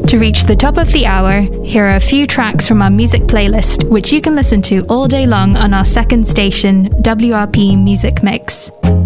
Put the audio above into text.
To reach the top of the hour, here are a few tracks from our music playlist, which you can listen to all day long on our second station, WRP Music Mix.